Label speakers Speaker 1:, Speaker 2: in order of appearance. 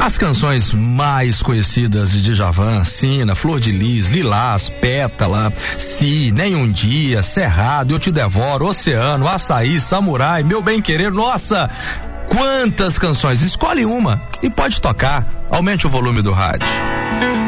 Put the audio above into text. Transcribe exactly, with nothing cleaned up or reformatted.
Speaker 1: As canções mais conhecidas de Djavan: Sina, Flor de Lis, Lilás, Pétala, Si, Nem um Dia, Cerrado, Eu Te Devoro, Oceano, Açaí, Samurai, Meu Bem Querer. Nossa, quantas canções! Escolhe uma e pode tocar. Aumente o volume do rádio.